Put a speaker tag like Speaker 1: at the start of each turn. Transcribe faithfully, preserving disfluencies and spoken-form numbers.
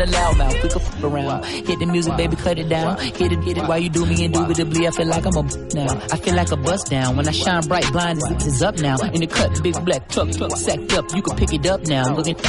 Speaker 1: a loudmouth, we can f around. Hit the music, baby, cut it down. Hit it, hit it while you do me indubitably. I feel like I'm a now. I feel like a bust down. When I shine bright, blind is up now. In the cut, big black truck, truck sacked up. You can pick it up now. Looking